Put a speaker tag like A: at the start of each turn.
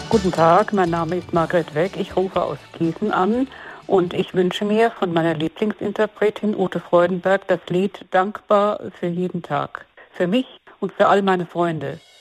A: Guten Tag, mein Name ist Margret Weck. Ich rufe aus Gießen an und ich wünsche mir von meiner Lieblingsinterpretin Ute Freudenberg das Lied Dankbar für jeden Tag. Für mich und für all meine Freunde.